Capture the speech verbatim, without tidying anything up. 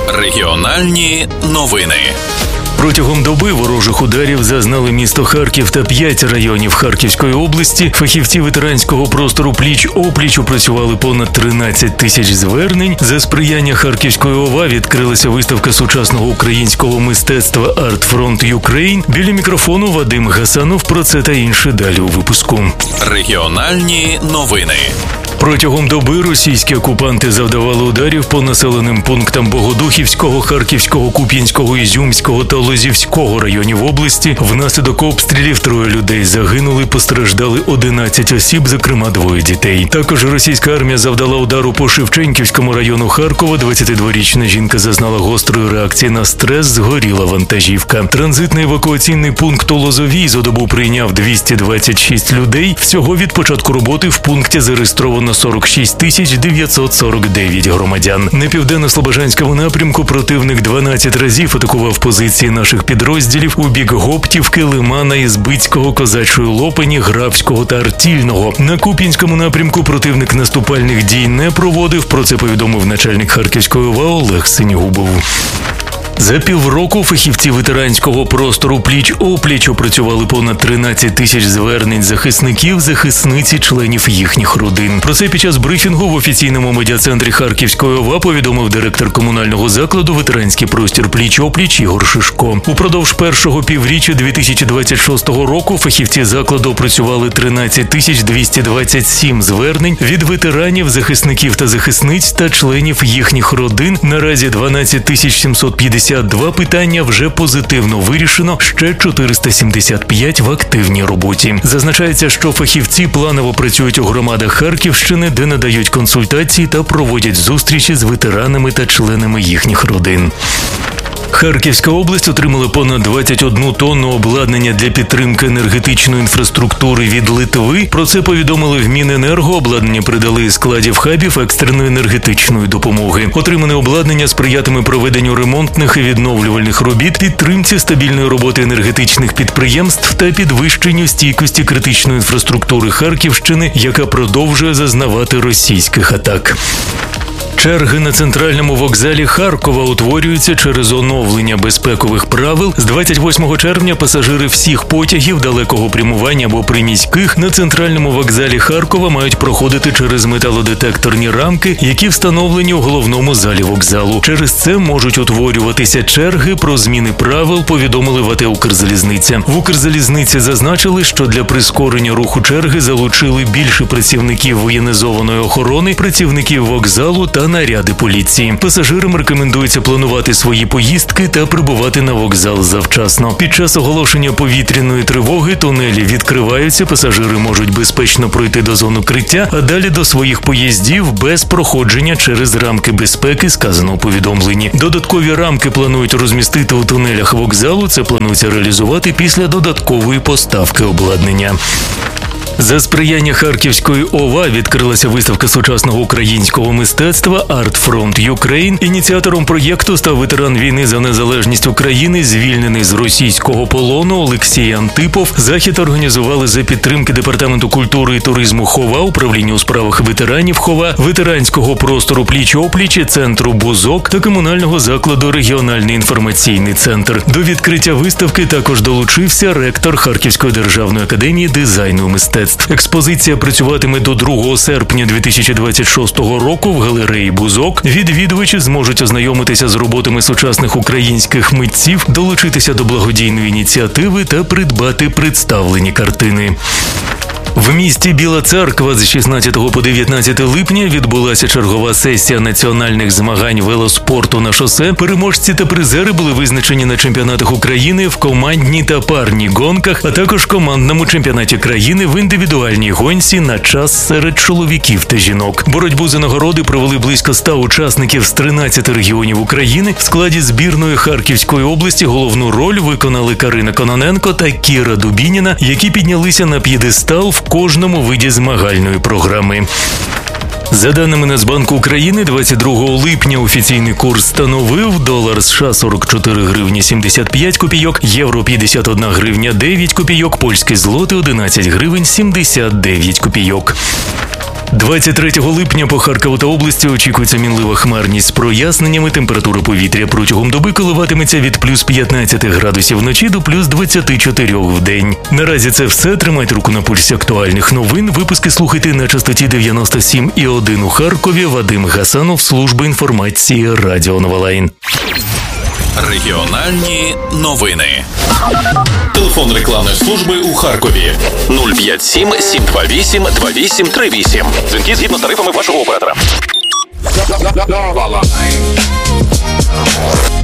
Регіональні новини. Протягом доби ворожих ударів зазнали місто Харків та п'ять районів Харківської області. Фахівці ветеранського простору пліч-опліч опрацювали понад тринадцять тисяч звернень. За сприяння Харківської ОВА відкрилася виставка сучасного українського мистецтва Art Front Ukraine. Біля мікрофону Вадим Гасанов. Про це та інше далі у випуску. Регіональні новини. Протягом доби російські окупанти завдавали ударів по населеним пунктам Богодухівського, Харківського, Куп'янського, Ізюмського та Лозівського районів області. Внаслідок обстрілів троє людей загинули, постраждали одинадцять осіб, зокрема двоє дітей. Також російська армія завдала удару по Шевченківському району Харкова. двадцятидворічна жінка зазнала гострої реакції на стрес, згоріла вантажівка. Транзитний евакуаційний пункт у Лозовій за добу прийняв двісті двадцять шість людей. Всього від початку роботи в пункті зареєстровано сорок шість тисяч дев'ятсот сорок дев'ять громадян. На південно-слобожанському напрямку противник дванадцять разів атакував позиції наших підрозділів у бік Гоптівки, Лимана, Ізбицького, Козачої Лопані, Грабського та Артільного. На Куп'янському напрямку противник наступальних дій не проводив. Про це повідомив начальник Харківської ОВА Олег Синігубов. За півроку фахівці ветеранського простору пліч-опліч опрацювали понад тринадцять тисяч звернень захисників, захисниць і членів їхніх родин. Про це під час брифінгу в офіційному медіа-центрі Харківської ОВА повідомив директор комунального закладу «Ветеранський простір пліч-опліч» Ігор Шишко. Упродовж першого півріччя дві тисячі двадцять шостого року фахівці закладу опрацювали тринадцять тисяч двісті двадцять сім звернень від ветеранів, захисників та захисниць та членів їхніх родин. Наразі дванадцять тисяч сімсот п'ятдесят два питання вже позитивно вирішено, ще чотириста сімдесят п'ять в активній роботі. Зазначається, що фахівці планово працюють у громадах Харківщини, де надають консультації та проводять зустрічі з ветеранами та членами їхніх родин. Харківська область отримала понад двадцять одну тонну обладнання для підтримки енергетичної інфраструктури від Литви. Про це повідомили в Міненерго. Обладнання придали із складів хабів екстреної енергетичної допомоги. Отримане обладнання сприятиме проведенню ремонтних і відновлювальних робіт, підтримці стабільної роботи енергетичних підприємств та підвищенню стійкості критичної інфраструктури Харківщини, яка продовжує зазнавати російських атак. Черги на центральному вокзалі Харкова утворюються через оновлення безпекових правил. З двадцять восьмого червня пасажири всіх потягів далекого прямування або приміських на центральному вокзалі Харкова мають проходити через металодетекторні рамки, які встановлені у головному залі вокзалу. Через це можуть утворюватися черги. Про зміни правил повідомили в АТ «Укрзалізниця». В «Укрзалізниці» зазначили, що для прискорення руху черги залучили більше працівників воєнізованої охорони, працівників вокзалу та наряди поліції. Пасажирам рекомендується планувати свої поїздки та прибувати на вокзал завчасно. Під час оголошення повітряної тривоги тунелі відкриваються, пасажири можуть безпечно пройти до зон укриття, а далі до своїх поїздів без проходження через рамки безпеки, сказано у повідомленні. Додаткові рамки планують розмістити у тунелях вокзалу. Це планується реалізувати після додаткової поставки обладнання. За сприяння Харківської ОВА відкрилася виставка сучасного українського мистецтва Art Front Ukraine. Ініціатором проєкту став ветеран війни за незалежність України, звільнений з російського полону Олексій Антипов. Захід організували за підтримки Департаменту культури і туризму ХОВА, Управління у справах ветеранів ХОВА, ветеранського простору пліч-опліч, центру «Бузок» та комунального закладу «Регіональний інформаційний центр». До відкриття виставки також долучився ректор Харківської державної академії дизайну і мистецтв. Експозиція працюватиме до другого серпня дві тисячі двадцять шостого року в галереї «Бузок». Відвідувачі зможуть ознайомитися з роботами сучасних українських митців, долучитися до благодійної ініціативи та придбати представлені картини. В місті Біла Церква з шістнадцятого по дев'ятнадцяте липня відбулася чергова сесія національних змагань велоспорту на шосе. Переможці та призери були визначені на чемпіонатах України в командній та парній гонках, а також командному чемпіонаті країни в індивідуальній гонці на час серед чоловіків та жінок. Боротьбу за нагороди провели близько ста учасників з тринадцяти регіонів України. В складі збірної Харківської області головну роль виконали Карина Кононенко та Кіра Дубініна, які піднялися на п'єдестал в кожному виді змагальної програми. За даними Нацбанку України, двадцять другого липня офіційний курс становив долар США сорок чотири гривні сімдесят п'ять копійок, євро п'ятдесят одна гривня дев'ять копійок, польський злотий одинадцять гривень сімдесят дев'ять копійок. двадцять третього липня по Харкову та області очікується мінлива хмарність з проясненнями. Температура повітря протягом доби коливатиметься від плюс п'ятнадцять градусів вночі до плюс двадцять чотири в день. Наразі це все. Тримайте руку на пульсі актуальних новин. Випуски слухайте на частоті дев'яносто сім і один у Харкові. Вадим Гасанов, служба інформації Радіо Новолайн. Регіональні новини. Телефон рекламної служби у Харкові нуль п'ять сім сім два вісім два вісім три вісім. Дзвінки згідно з тарифами вашого оператора.